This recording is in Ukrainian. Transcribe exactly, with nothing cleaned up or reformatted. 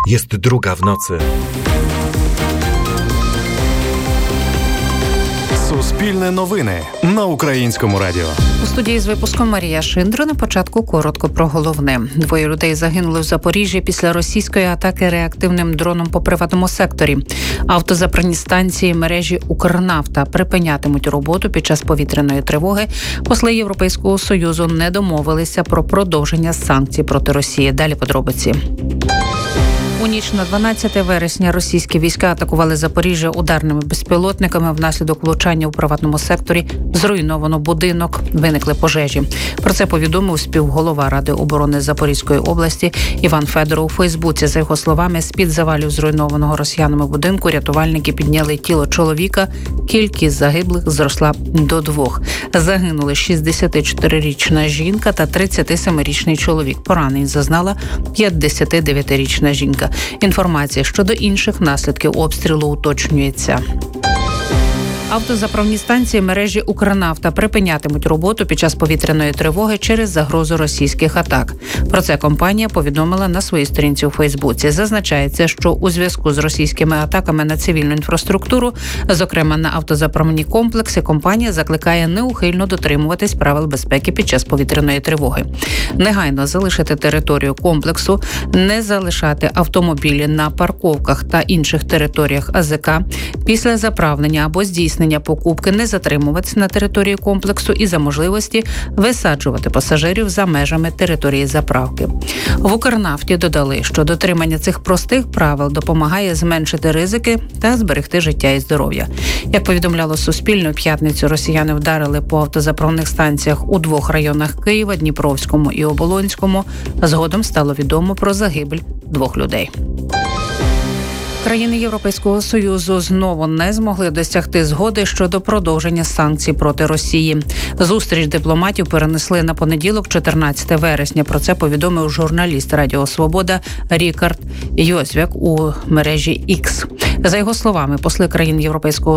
Jest druga w nocy. Суспільне новини на Українському радіо. У студії з випуском Марія Шиндро. На початку коротко про головне. Двоє людей загинули в Запоріжжі після російської атаки реактивним дроном по приватному секторі. Автозаправні станції мережі «Укрнафта» припинятимуть роботу під час повітряної тривоги. Посли Європейського Союзу не домовилися про продовження санкцій проти Росії. Далі подробиці. У ніч на дванадцяте вересня російські війська атакували Запоріжжя ударними безпілотниками. Внаслідок влучання у приватному секторі зруйновано будинок, виникли пожежі. Про це повідомив співголова Ради оборони Запорізької області Іван Федоров у Фейсбуці. За його словами, з-під завалів зруйнованого росіянами будинку рятувальники підняли тіло чоловіка. Кількість загиблих зросла до двох. Загинули шістдесятичотирирічна жінка та тридцятисемирічний чоловік. Поранень зазнала п'ятдесятидевятирічна жінка. Інформація щодо інших наслідків обстрілу уточнюється. Автозаправні станції мережі «Укрнафта» припинятимуть роботу під час повітряної тривоги через загрозу російських атак. Про це компанія повідомила на своїй сторінці у Фейсбуці. Зазначається, що у зв'язку з російськими атаками на цивільну інфраструктуру, зокрема на автозаправні комплекси, компанія закликає неухильно дотримуватись правил безпеки під час повітряної тривоги. Негайно залишити територію комплексу, не залишати автомобілі на парковках та інших територіях АЗК, після заправлення або здійснення покупки не затримуватися на території комплексу і за можливості висаджувати пасажирів за межами території заправки. В «Укрнафті» додали, що дотримання цих простих правил допомагає зменшити ризики та зберегти життя і здоров'я. Як повідомляло Суспільне, у п'ятницю росіяни вдарили по автозаправних станціях у двох районах Києва – Дніпровському і Оболонському. Згодом стало відомо про загибель двох людей. Країни Європейського Союзу знову не змогли досягти згоди щодо продовження санкцій проти Росії. Зустріч дипломатів перенесли на понеділок, чотирнадцяте вересня. Про це повідомив журналіст Радіо Свобода Рікард Йозвяк у мережі X. За його словами, посли країн Європейського